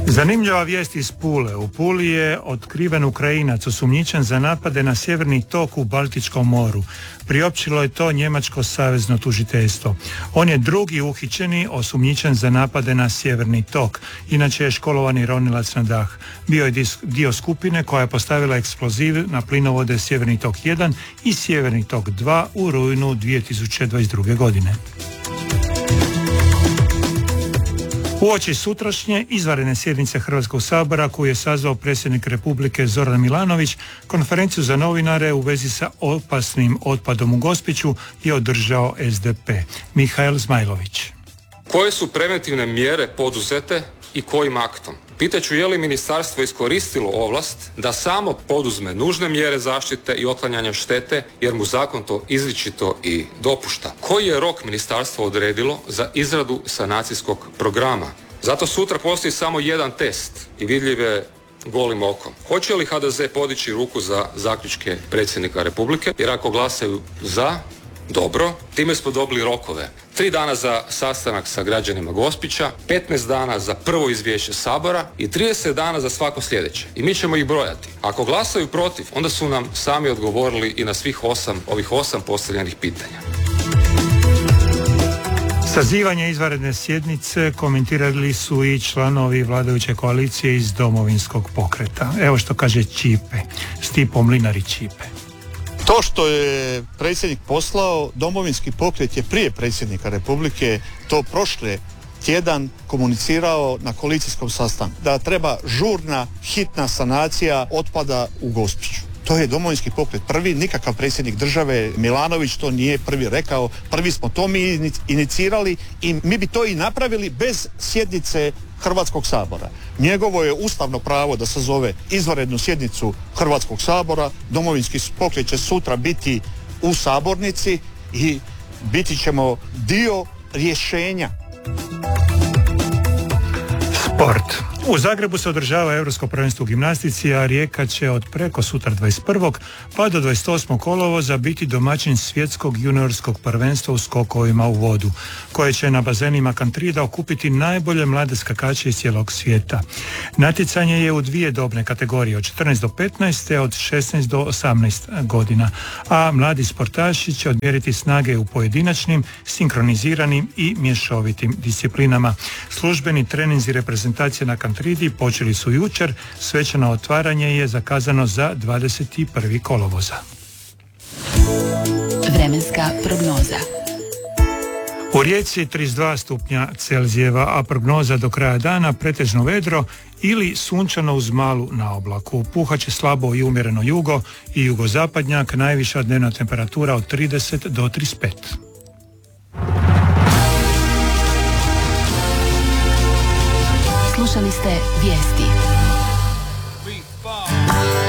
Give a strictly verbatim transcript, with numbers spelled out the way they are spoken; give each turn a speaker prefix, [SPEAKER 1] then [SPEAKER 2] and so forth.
[SPEAKER 1] Zanimljiva vijest iz Pule. U Puli je otkriven Ukrajinac osumnjičen za napade na sjeverni tok u Baltičkom moru. Priopćilo je to njemačko savezno tužiteljstvo. On je drugi uhićeni osumnjičen za napade na sjeverni tok. Inače je školovani ronilac na dah. Bio je dio skupine koja je postavila eksploziv na plinovode Sjeverni tok jedan i Sjeverni tok dva u rujnu dvije tisuće dvadeset druge. godine. Uoči sutrašnje izvanredne sjednice Hrvatskog sabora koju je sazvao predsjednik Republike Zoran Milanović, konferenciju za novinare u vezi sa opasnim otpadom u Gospiću je održao S D P. Mihael Zmajlović.
[SPEAKER 2] Koje su preventivne mjere poduzete i kojim aktom? Pitaću je li ministarstvo iskoristilo ovlast da samo poduzme nužne mjere zaštite i otklanjanja štete jer mu zakon to izričito i dopušta. Koji je rok ministarstvo odredilo za izradu sanacijskog programa? Zato sutra postoji samo jedan test i vidljiv je golim okom. Hoće li H D Z podići ruku za zaključke predsjednika Republike? Jer ako glasaju za, dobro, time smo dobili rokove. Tri dana za sastanak sa građanima Gospića, petnaest dana za prvo izvješće Sabora i trideset dana za svako sljedeće. I mi ćemo ih brojati. Ako glasaju protiv, onda su nam sami odgovorili i na svih osam, ovih osam postavljenih pitanja.
[SPEAKER 1] Sazivanje izvanredne sjednice komentirali su i članovi vladajuće koalicije iz Domovinskog pokreta. Evo što kaže Ćipe, Stipo Mlinarić Ćipe.
[SPEAKER 3] To što je predsjednik poslao, Domovinski pokret je prije predsjednika Republike to prošle tjedan komunicirao na koalicijskom sastanku da treba žurna, hitna sanacija otpada u Gospiću. To je Domovinski pokret prvi, nikakav predsjednik države Milanović to nije prvi rekao, prvi smo to mi inicirali i mi bi to i napravili bez sjednice Hrvatskog sabora. Njegovo je ustavno pravo da sazove izvanrednu sjednicu Hrvatskog sabora, Domovinski pokret će sutra biti u sabornici i biti ćemo dio rješenja.
[SPEAKER 1] Sport. U Zagrebu se održava Europsko prvenstvo u gimnastici, a Rijeka će od preko sutra dvadeset prvog pa do dvadeset osmog kolovoza biti domaćin svjetskog juniorskog prvenstva u skokovima u vodu, koje će na bazenima Kantrida okupiti najbolje mlade skakače iz cijelog svijeta. Natjecanje je u dvije dobne kategorije, od četrnaest do petnaest te od šesnaest do osamnaest godina, a mladi sportaši će odmjeriti snage u pojedinačnim, sinkroniziranim i mješovitim disciplinama. Službeni treninzi reprezentacije na Kantridi počeli su jučer, svečano otvaranje je zakazano za dvadeset prvog kolovoza.
[SPEAKER 4] Vremenska prognoza.
[SPEAKER 1] U Rijeci trideset dva stupnja Celzijeva, a prognoza do kraja dana pretežno vedro ili sunčano uz malu na oblaku. Puhat slabo i umjereno jugo i jugozapadnjak, najviša dnevna temperatura od trideset do trideset pet.
[SPEAKER 4] Slušali ste vijesti.